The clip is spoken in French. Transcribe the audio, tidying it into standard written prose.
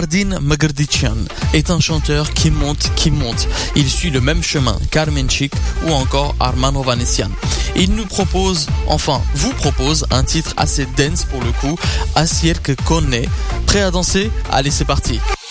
Nordin Mgrdician est un chanteur qui monte. Il suit le même chemin qu'Armenchik ou encore Armand Vanessian. Il vous propose un titre assez dense pour le coup, Asir que connaît. Prêt à danser? Allez, c'est parti.